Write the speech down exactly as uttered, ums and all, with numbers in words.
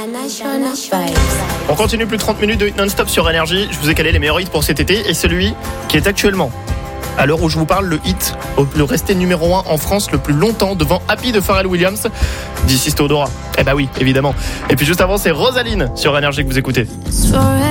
On continue plus de trente minutes de hit non-stop sur Énergie. Je vous ai calé les meilleurs hits pour cet été et celui qui est actuellement, à l'heure où je vous parle, le hit le resté numéro un en France le plus longtemps devant Happy de Pharrell Williams. This is Theodora. Eh bah oui, évidemment. Et puis juste avant, c'est Rosaline sur Énergie que vous écoutez.